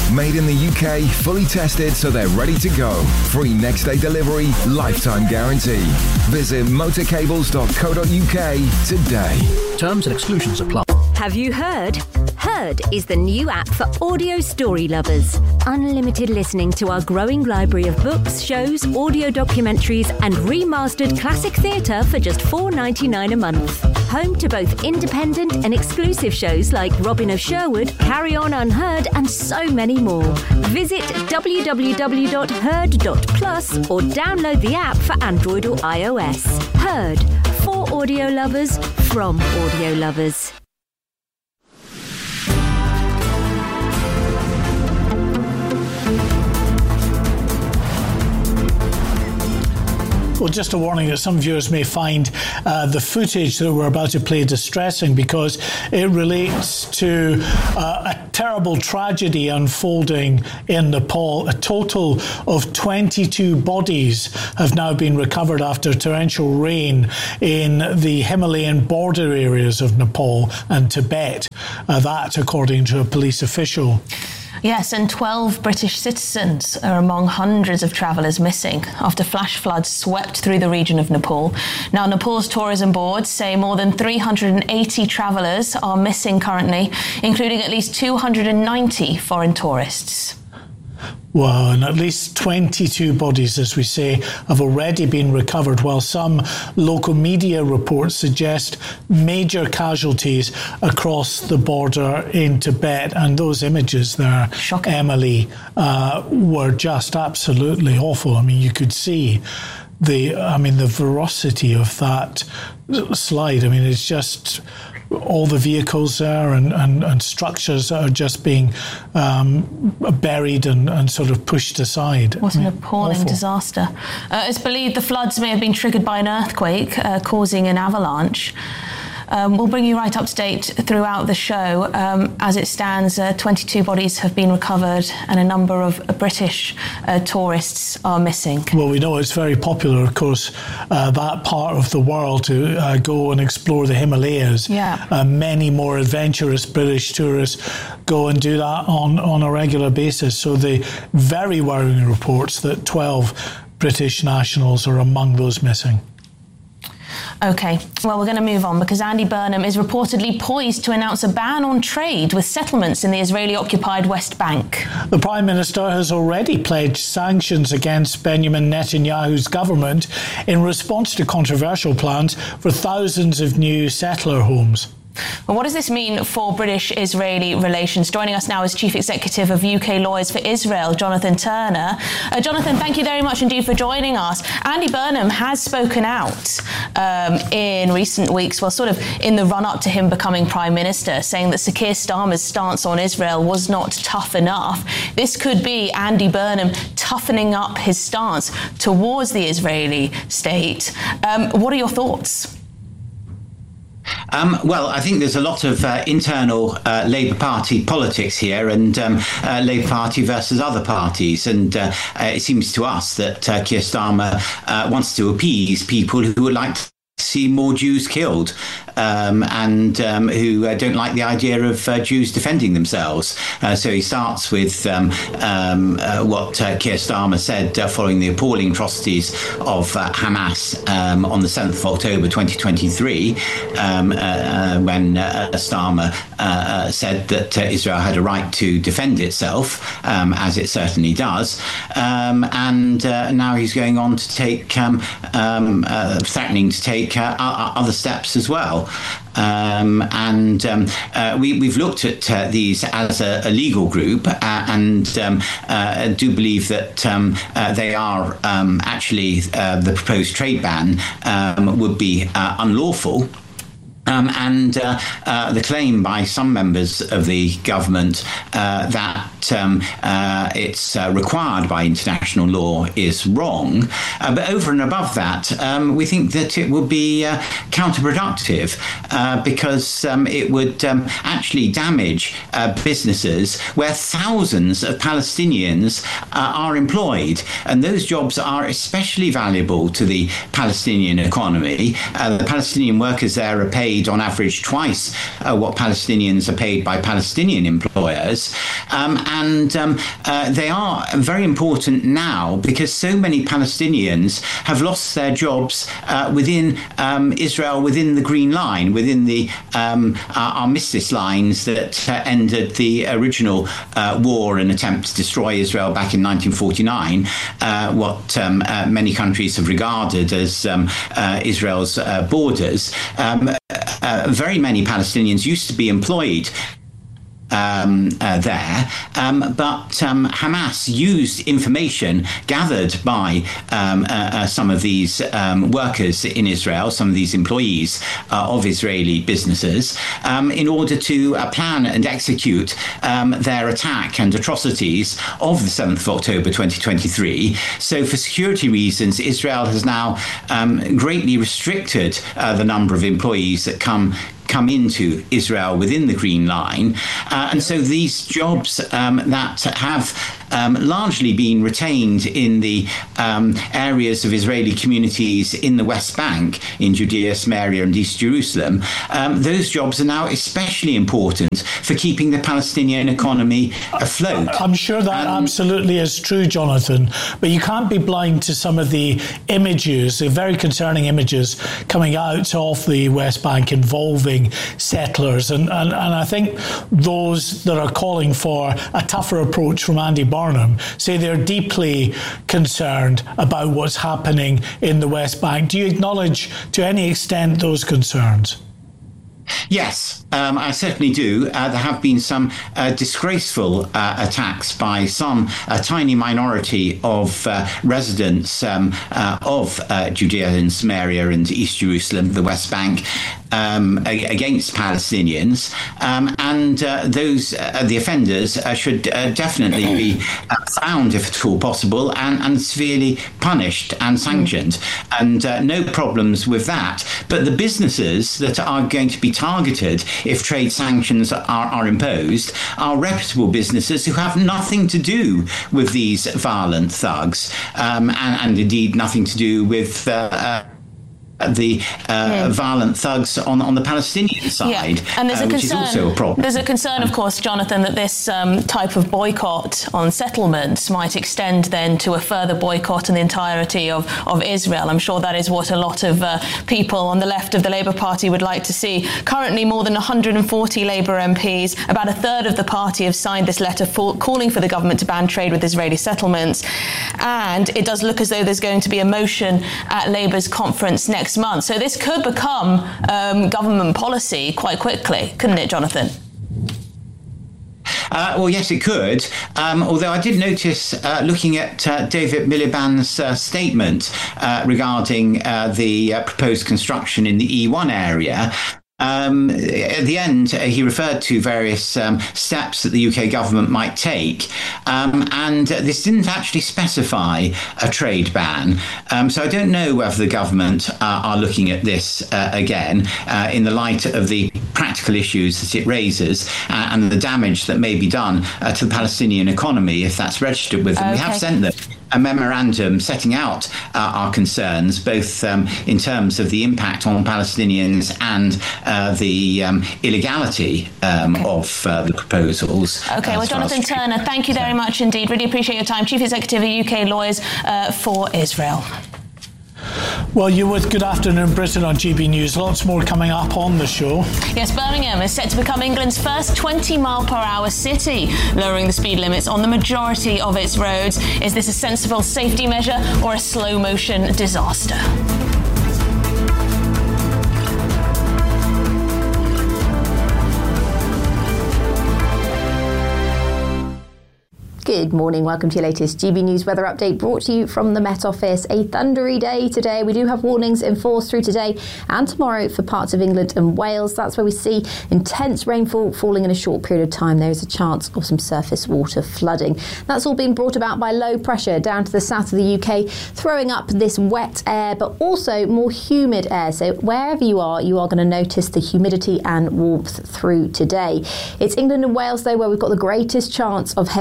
Made in the UK, fully tested so they're ready to go. Free next day delivery, lifetime guarantee. Visit motorcables.co.uk today. Terms and exclusions apply. Have you heard? Heard is the new app for audio story lovers. Unlimited listening to our growing library of books, shows, audio documentaries and remastered classic theatre for just $4.99 a month. Home to both independent and exclusive shows like Robin of Sherwood, Carry On Unheard and so many more. Visit www.heard.plus or download the app for Android or iOS. Heard. For audio lovers, from audio lovers. Well, just a warning that some viewers may find the footage that we're about to play distressing because it relates to a terrible tragedy unfolding in Nepal. A total of 22 bodies have now been recovered after torrential rain in the Himalayan border areas of Nepal and Tibet. That, according to a police official. Yes, and 12 British citizens are among hundreds of travellers missing after flash floods swept through the region of Nepal. Now, Nepal's tourism boards say more than 380 travellers are missing currently, including at least 290 foreign tourists. Well, and at least 22 bodies, as we say, have already been recovered, while some local media reports suggest major casualties across the border in Tibet. And those images there, shocking, Emily, were just absolutely awful. I mean, you could see the ferocity of that slide. I mean, it's just all the vehicles there and structures that are just being buried and sort of pushed aside. What an appalling disaster. It's believed the floods may have been triggered by an earthquake causing an avalanche. We'll bring you right up to date throughout the show. As it stands, 22 bodies have been recovered and a number of British tourists are missing. Well, we know it's very popular, of course, that part of the world to go and explore the Himalayas. Yeah. Many more adventurous British tourists go and do that on a regular basis. So the very worrying reports that 12 British nationals are among those missing. OK, well, we're going to move on because Andy Burnham is reportedly poised to announce a ban on trade with settlements in the Israeli-occupied West Bank. The Prime Minister has already pledged sanctions against Benjamin Netanyahu's government in response to controversial plans for thousands of new settler homes. Well, what does this mean for British-Israeli relations? Joining us now is Chief Executive of UK Lawyers for Israel, Jonathan Turner. Jonathan, thank you very much indeed for joining us. Andy Burnham has spoken out in recent weeks, well, sort of in the run-up to him becoming Prime Minister, saying that Sir Keir Starmer's stance on Israel was not tough enough. This could be Andy Burnham toughening up his stance towards the Israeli state. What are your thoughts? Well, I think there's a lot of internal Labour Party politics here and Labour Party versus other parties. And it seems to us that Keir Starmer wants to appease people who would like to see more Jews killed and who don't like the idea of Jews defending themselves. So he starts with what Keir Starmer said following the appalling atrocities of Hamas on the 7th of October 2023 when Starmer said that Israel had a right to defend itself, as it certainly does. And now he's going on to take, threatening to take other steps as well. We've looked at these as a legal group and do believe that they are actually the proposed trade ban would be unlawful. The claim by some members of the government that it's required by international law is wrong. But over and above that, we think that it would be counterproductive because it would actually damage businesses where thousands of Palestinians are employed. And those jobs are especially valuable to the Palestinian economy. The Palestinian workers there are paid paid on average twice what Palestinians are paid by Palestinian employers. And they are very important now because so many Palestinians have lost their jobs within Israel, within the Green Line, within the armistice lines that ended the original war and attempt to destroy Israel back in 1949, what many countries have regarded as Israel's borders. Very many Palestinians used to be employed there, but Hamas used information gathered by some of these workers in Israel, some of these employees of Israeli businesses, in order to plan and execute their attack and atrocities of the 7th of October 2023. So for security reasons, Israel has now greatly restricted the number of employees that come into Israel within the Green Line. And so these jobs that have largely been retained in the areas of Israeli communities in the West Bank, in Judea, Samaria and East Jerusalem, those jobs are now especially important for keeping the Palestinian economy afloat. I'm sure that absolutely is true, Jonathan, but you can't be blind to some of the images, the very concerning images coming out of the West Bank involving settlers. And I think those that are calling for a tougher approach from Andy Burnham say they're deeply concerned about what's happening in the West Bank. Do you acknowledge to any extent those concerns? Yes, I certainly do. There have been some disgraceful attacks by a tiny minority of residents of Judea and Samaria and East Jerusalem, the West Bank, against Palestinians, and those the offenders should definitely be found, if at all possible, and severely punished and sanctioned. And no problems with that. But the businesses that are going to be targeted if trade sanctions are imposed are reputable businesses who have nothing to do with these violent thugs, and indeed nothing to do with the violent thugs on the Palestinian side, and there's a which is also a problem. There's a concern, of course, Jonathan, that this type of boycott on settlements might extend then to a further boycott on the entirety of Israel. I'm sure that is what a lot of people on the left of the Labour Party would like to see. Currently, more than 140 Labour MPs, about a third of the party, have signed this letter calling for the government to ban trade with Israeli settlements. And it does look as though there's going to be a motion at Labour's conference next month. So this could become government policy quite quickly, couldn't it, Jonathan? Well, yes, it could. Although I did notice, looking at David Miliband's statement regarding the proposed construction in the E1 area, at the end, he referred to various steps that the UK government might take, and this didn't actually specify a trade ban. So I don't know whether the government are looking at this again in the light of the practical issues that it raises and the damage that may be done to the Palestinian economy if that's registered with them. Okay. We have sent them a memorandum setting out our concerns, both in terms of the impact on Palestinians and the illegality of the proposals. Okay, well, Jonathan Turner, thank you very much indeed. Really appreciate your time. Chief Executive of UK Lawyers for Israel. Well, you're with Good Afternoon Britain on GB News. Lots more coming up on the show. Yes, Birmingham is set to become England's first 20-mile-per-hour city, lowering the speed limits on the majority of its roads. Is this a sensible safety measure or a slow-motion disaster? Good morning, welcome to your latest GB News weather update brought to you from the Met Office. A thundery day today. We do have warnings in force through today and tomorrow for parts of England and Wales. That's where we see intense rainfall falling in a short period of time. There is a chance of some surface water flooding. That's all being brought about by low pressure down to the south of the UK, throwing up this wet air, but also more humid air. So wherever you are going to notice the humidity and warmth through today. It's England and Wales, though, where we've got the greatest chance of heavy downpour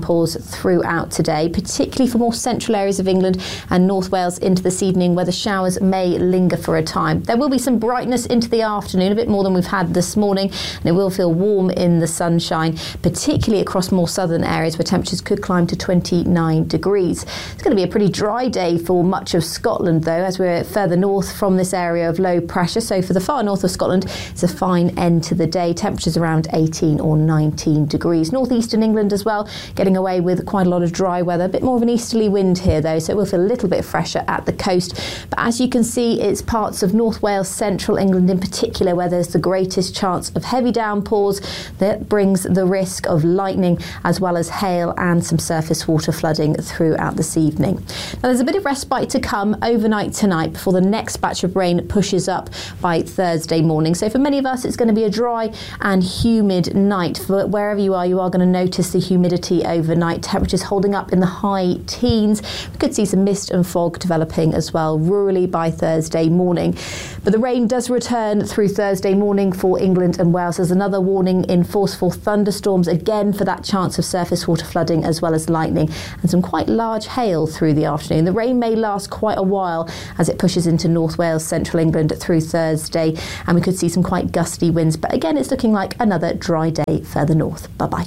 downpours throughout today, particularly for more central areas of England and North Wales into this evening, where the showers may linger for a time. There will be some brightness into the afternoon, a bit more than we've had this morning, and it will feel warm in the sunshine, particularly across more southern areas where temperatures could climb to 29 degrees. It's going to be a pretty dry day for much of Scotland, though, as we're further north from this area of low pressure. So for the far north of Scotland, it's a fine end to the day. Temperatures around 18 or 19 degrees. Northeastern England as well, getting away with quite a lot of dry weather. A bit more of an easterly wind here, though, so it will feel a little bit fresher at the coast. But as you can see, it's parts of North Wales, central England in particular, where there's the greatest chance of heavy downpours. That brings the risk of lightning as well as hail and some surface water flooding throughout this evening. Now, there's a bit of respite to come overnight tonight before the next batch of rain pushes up by Thursday morning. So for many of us, it's going to be a dry and humid night. For wherever you are going to notice the humidity overnight. Temperatures holding up in the high teens. We could see some mist and fog developing as well rurally by Thursday morning. But the rain does return through Thursday morning for England and Wales. There's another warning in forceful thunderstorms, again for that chance of surface water flooding as well as lightning, and some quite large hail through the afternoon. The rain may last quite a while as it pushes into North Wales, central England through Thursday, and we could see some quite gusty winds. But again, it's looking like another dry day further north. Bye-bye.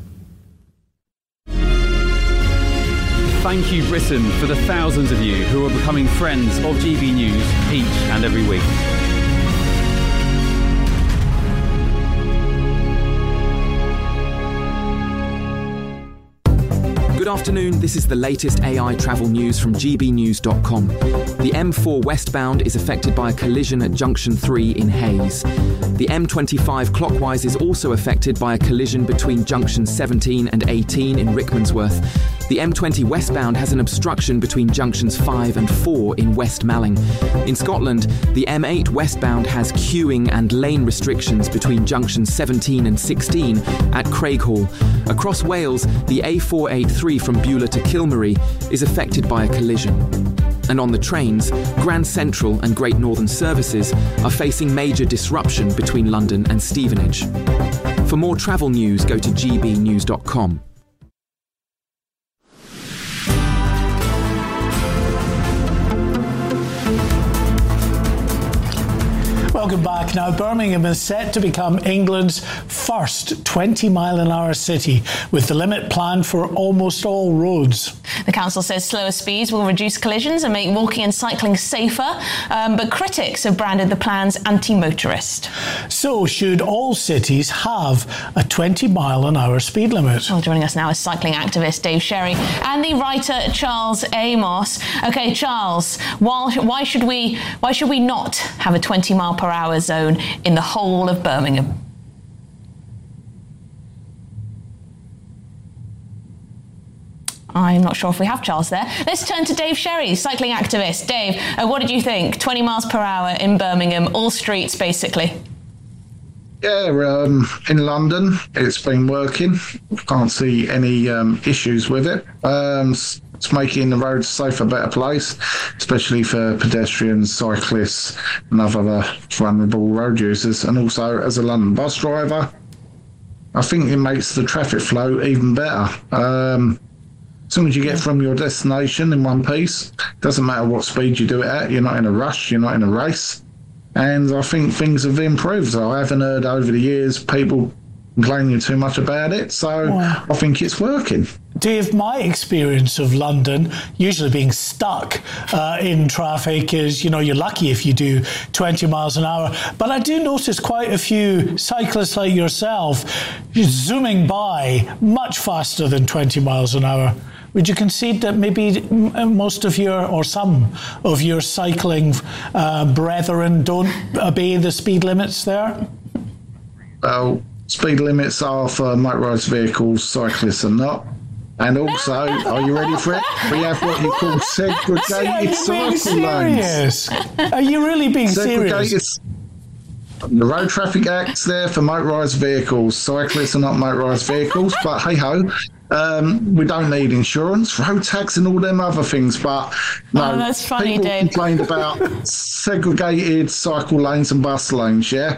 Thank you, Britain, for the thousands of you who are becoming friends of GB News each and every week. Good afternoon, this is the latest AI travel news from gbnews.com. The M4 westbound is affected by a collision at Junction 3 in Hayes. The M25 clockwise is also affected by a collision between Junction 17 and 18 in Rickmansworth. The M20 westbound has an obstruction between Junctions 5 and 4 in West Malling. In Scotland, the M8 westbound has queuing and lane restrictions between Junctions 17 and 16 at Craighall. Across Wales, the A483 from Beulah to Kilmary is affected by a collision. And on the trains, Grand Central and Great Northern services are facing major disruption between London and Stevenage. For more travel news, go to gbnews.com. Welcome back. Now, Birmingham is set to become England's first 20-mile-an-hour city, with the limit planned for almost all roads. The council says slower speeds will reduce collisions and make walking and cycling safer, but critics have branded the plans anti-motorist. So, should all cities have a 20-mile-an-hour speed limit? Well, joining us now is cycling activist Dave Sherry and the writer Charles Amos. OK, Charles, why should we not have a 20-mile-per-hour zone in the whole of Birmingham? I'm not sure if we have Charles there. Let's turn to Dave Sherry, cycling activist. Dave, what did you think? 20 miles per hour in Birmingham, all streets basically. Yeah, in London, it's been working. Can't see any issues with it. It's making the roads a safer, better place, especially for pedestrians, cyclists and other vulnerable road users. And also, as a London bus driver, I think it makes the traffic flow even better. As soon as you get from your destination in one piece, doesn't matter what speed you do it at, you're not in a rush, you're not in a race. And I think things have improved. So I haven't heard over the years people complaining too much about it. So I think it's working. Dave, my experience of London, usually being stuck in traffic, is, you're lucky if you do 20 miles an hour. But I do notice quite a few cyclists like yourself zooming by much faster than 20 miles an hour. Would you concede that maybe most of some of your cycling brethren don't obey the speed limits there? Well, speed limits are for motorised vehicles, cyclists are not. And also, are you ready for it? We have what you call segregated cycle lanes. Are you really being serious? The Road Traffic Act's there for motorised vehicles. Cyclists are not motorised vehicles, but hey-ho. We don't need insurance, road tax and all them other things, but no, that's funny, people Dave. complained about segregated cycle lanes and bus lanes, yeah?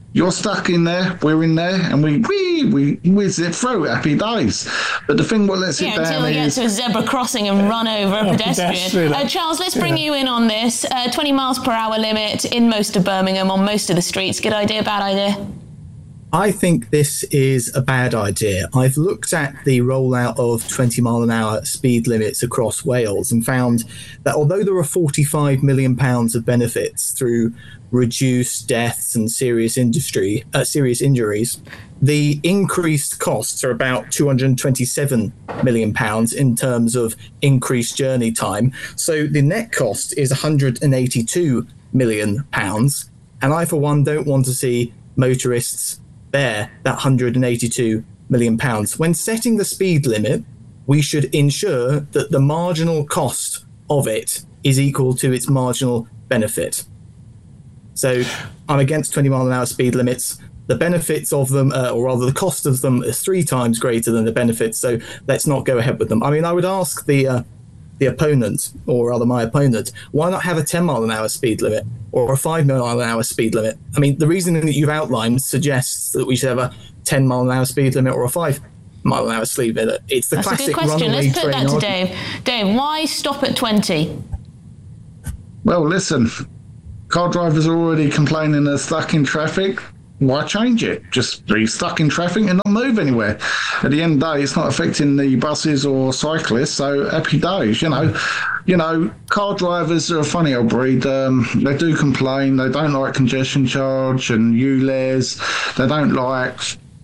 You're stuck in there, we're in there, and we whiz it through, happy days. But the thing what lets it down until we get to a zebra crossing and run over a pedestrian. Charles, let's bring you in on this. 20 miles per hour limit in most of Birmingham on most of the streets. Good idea, bad idea? I think this is a bad idea. I've looked at the rollout of 20 mile an hour speed limits across Wales and found that although there are £45 million of benefits through reduced deaths and serious injuries, the increased costs are about £227 million in terms of increased journey time. So the net cost is £182 million. And I, for one, don't want to see motorists bear that £182 million. When setting the speed limit, we should ensure that the marginal cost of it is equal to its marginal benefit. So I'm against 20 mile an hour speed limits. The benefits of them, or rather the cost of them, is 3 times greater than the benefits. So let's not go ahead with them. I mean, I would ask the opponent, or rather my opponent, why not have a 10 mile an hour speed limit or a 5 mile an hour speed limit? I mean, the reasoning that you've outlined suggests that we should have a 10 mile an hour speed limit or a 5 mile an hour speed limit. It's the That's classic a good question. runaway Let's put that to argument. Dave. Dave, why stop at 20? Well, listen, car drivers are already complaining they're stuck in traffic. Why change it? Just be stuck in traffic and not move anywhere. At the end of the day, it's not affecting the buses or cyclists, so happy days, you know. Car drivers are a funny old breed. They do complain. They don't like congestion charge and ULEZ. They don't like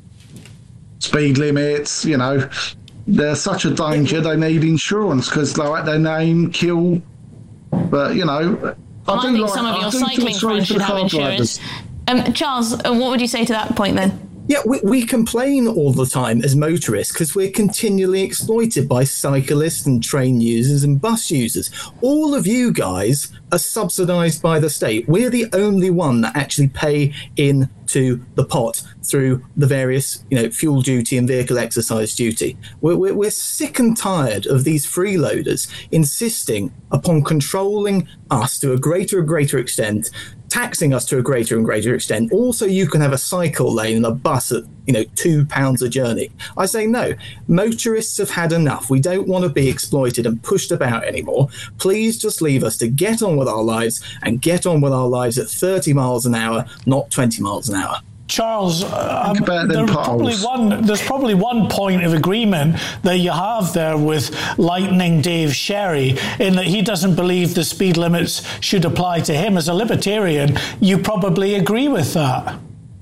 speed limits, you know. They're such a danger, they need insurance because they like their name, kill. But, you know, I think some of your cycling friends should have insurance. Charles, what would you say to that point then? Yeah, we complain all the time as motorists because we're continually exploited by cyclists and train users and bus users. All of you guys are subsidised by the state. We're the only one that actually pay into the pot through the various, fuel duty and vehicle exercise duty. We're sick and tired of these freeloaders insisting upon controlling us to a greater and greater extent, taxing us to a greater and greater extent. Also, you can have a cycle lane and a bus at, £2 a journey. I say no. Motorists have had enough. We don't want to be exploited and pushed about anymore. Please just leave us to get on with our lives and get on with our lives at 30 miles an hour, not 20 miles an hour. Charles, there's probably one point of agreement that you have there with Lightning Dave Sherry, in that he doesn't believe the speed limits should apply to him. As a libertarian, you probably agree with that.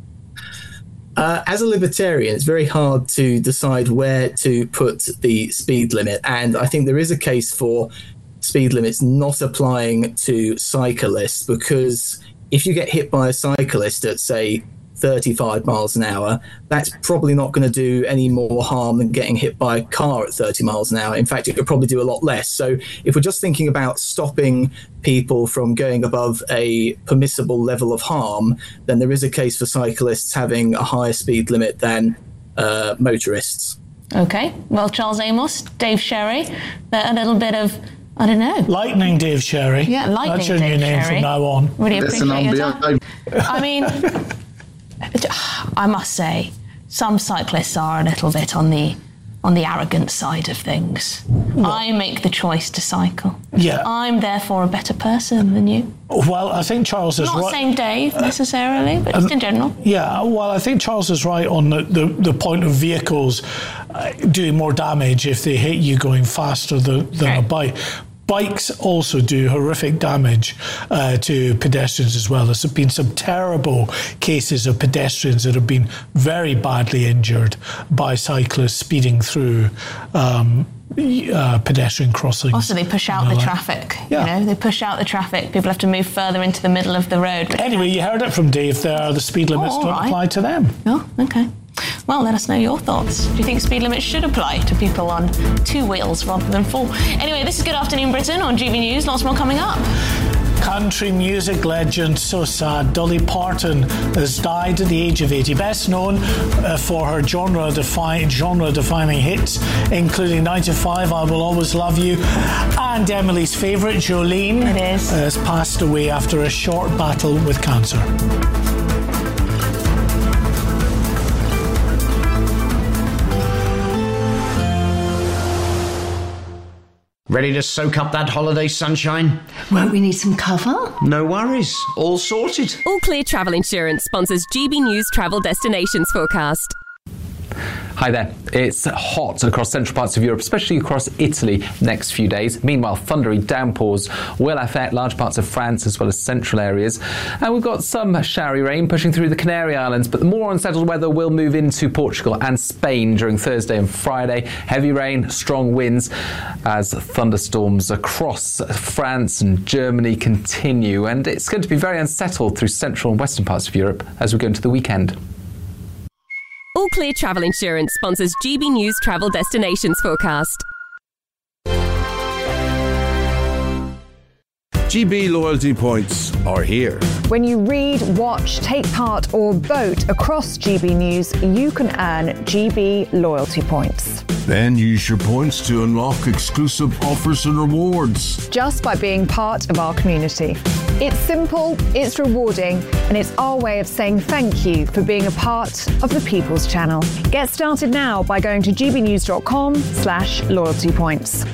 As a libertarian, it's very hard to decide where to put the speed limit, and I think there is a case for speed limits not applying to cyclists, because if you get hit by a cyclist at, say, 35 miles an hour, that's probably not going to do any more harm than getting hit by a car at 30 miles an hour. In fact, it could probably do a lot less. So if we're just thinking about stopping people from going above a permissible level of harm, then there is a case for cyclists having a higher speed limit than motorists. Okay. Well, Charles Amos, Dave Sherry, a little bit of, I don't know. Lightning Dave Sherry. Yeah, Lightning That's your Dave new name Sherry. from now on. Really appreciate your time. I mean, I must say, some cyclists are a little bit on the arrogant side of things. What? I make the choice to cycle. Yeah. I'm therefore a better person than you. Well, I think Charles is right. Not saying Dave necessarily, but just in general. Yeah, well, I think Charles is right on the point of vehicles doing more damage if they hit you going faster than a bike. Bikes also do horrific damage to pedestrians as well. There's been some terrible cases of pedestrians that have been very badly injured by cyclists speeding through pedestrian crossings. Also, they push out the traffic. Yeah. They push out the traffic. People have to move further into the middle of the road. Anyway, you heard it from Dave there. The speed limits don't apply to them. Oh, okay. Well, let us know your thoughts. Do you think speed limits should apply to people on 2 wheels rather than 4? Anyway, this is Good Afternoon Britain on GB News. Lots more coming up. Country music legend, so sad, Dolly Parton has died at the age of 80. Best known for her genre-defining hits, including 9 to 5, I Will Always Love You, and Emily's favourite, Jolene, has passed away after a short battle with cancer. Ready to soak up that holiday sunshine? Won't we need some cover? No worries. All sorted. All Clear Travel Insurance sponsors GB News Travel Destinations Forecast. Hi there. It's hot across central parts of Europe, especially across Italy next few days. Meanwhile, thundery downpours will affect large parts of France as well as central areas. And we've got some showery rain pushing through the Canary Islands, but the more unsettled weather will move into Portugal and Spain during Thursday and Friday. Heavy rain, strong winds as thunderstorms across France and Germany continue. And it's going to be very unsettled through central and western parts of Europe as we go into the weekend. All Clear Travel Insurance sponsors GB News Travel Destinations Forecast. GB loyalty points are here. When you read, watch, take part or vote across GB News, you can earn GB loyalty points. Then use your points to unlock exclusive offers and rewards. Just by being part of our community. It's simple, it's rewarding, and it's our way of saying thank you for being a part of the People's Channel. Get started now by going to gbnews.com/loyalty points.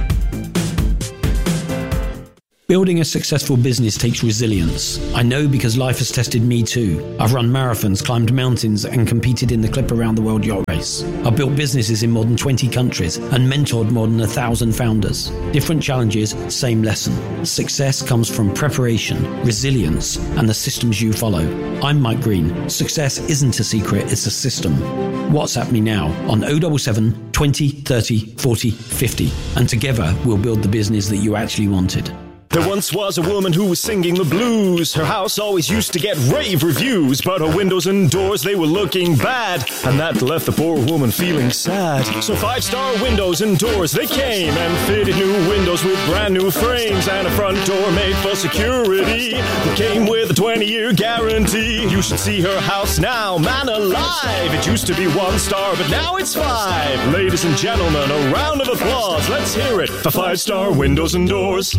Building a successful business takes resilience. I know because life has tested me too. I've run marathons, climbed mountains, and competed in the Clip Around the World Yacht Race. I've built businesses in more than 20 countries and mentored more than 1,000 founders. Different challenges, same lesson. Success comes from preparation, resilience, and the systems you follow. I'm Mike Green. Success isn't a secret, it's a system. WhatsApp me now on 077 20 30 40 50, and together we'll build the business that you actually wanted. There once was a woman who was singing the blues. Her house always used to get rave reviews, but her windows and doors, they were looking bad, and that left the poor woman feeling sad. So 5-star windows and doors, they came and fitted new windows with brand new frames and a front door made for security. It came with a 20-year guarantee. You should see her house now, man alive. It used to be 1 star, but now it's 5. Ladies and gentlemen, a round of applause. Let's hear it for 5-star windows and doors.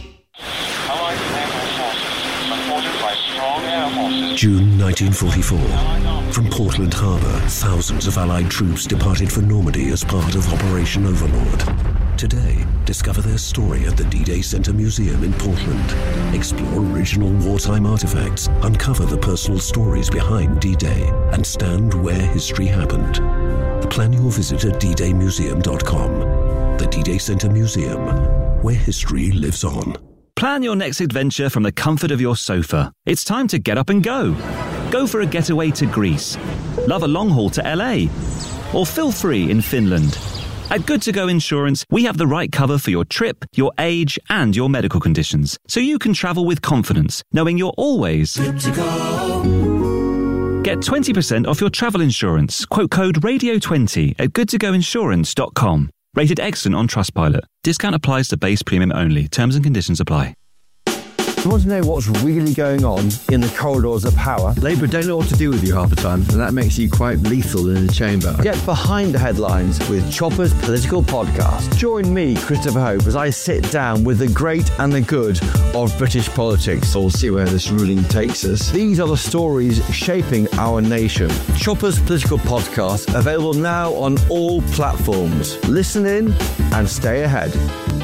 June 1944. From Portland Harbour, thousands of Allied troops departed for Normandy as part of Operation Overlord. Today, discover their story at the D-Day Center Museum in Portland. Explore original wartime artifacts, uncover the personal stories behind D-Day, and stand where history happened. Plan your visit at ddaymuseum.com. The D-Day Center Museum, where history lives on. Plan your next adventure from the comfort of your sofa. It's time to get up and go. Go for a getaway to Greece. Love a long haul to LA. Or feel free in Finland. At Good To Go Insurance, we have the right cover for your trip, your age, and your medical conditions, so you can travel with confidence, knowing you're always good to go. Get 20% off your travel insurance. Quote code RADIO20 at goodtogoinsurance.com. Rated excellent on Trustpilot. Discount applies to base premium only. Terms and conditions apply. You want to know what's really going on in the corridors of power? Labour don't know what to do with you half the time, and that makes you quite lethal in the chamber. Get behind the headlines with Chopper's Political Podcast. Join me, Christopher Hope, as I sit down with the great and the good of British politics. We'll see where this ruling takes us. These are the stories shaping our nation. Chopper's Political Podcast, available now on all platforms. Listen in and stay ahead.